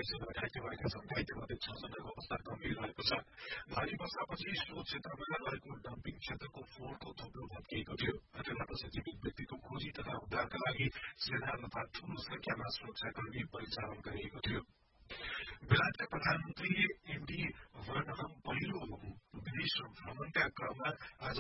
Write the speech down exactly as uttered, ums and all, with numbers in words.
बाइसजना घाइते भएका छन्। घाइतेमध्ये छजनाको अवस्था गम्भीर रहेको छ। भारी वर्षापछि सो क्षेत्रमा रहेको डम्पिङ क्षेत्रको फोहोरको थोप्लो भत्किएको थियो। घटनापछि जीवित व्यक्तिको खोजी तथा उद्धारका लागि सेना तथा ठूलो संख्यामा सुरक्षाकर्मी परिचालन गरिएको थियो। बेलायतका प्रधानमन्त्री एन्डी बर्नहम पहिलो विदेश भ्रमणका क्रममा आज